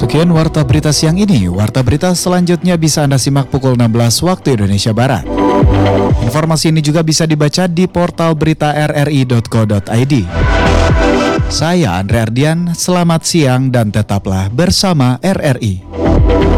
Sekian Warta Berita siang ini. Warta Berita selanjutnya bisa Anda simak pukul 16 waktu Indonesia Barat. Informasi ini juga bisa dibaca di portal berita rri.co.id. Saya Andre Ardian, selamat siang dan tetaplah bersama RRI.